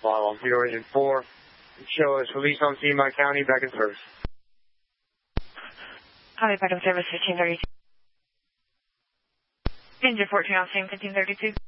While on Fetal Engine 4, show us release on scene by county, back in service. Highway Vital Service 1532. Engine 14 on scene 1532.